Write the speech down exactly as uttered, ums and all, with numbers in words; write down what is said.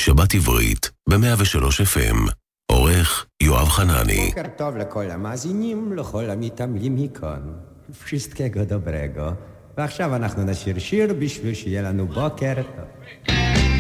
שבת עברית ב-מאה ושלוש אף אם. עורך יואב חנני. בוקר טוב לכל המאזינים, לכל המתעמלים מכאן. wszystkiego dobrego. ועכשיו אנחנו נשיר שיר בשביל שיהיה לנו בוקר טוב.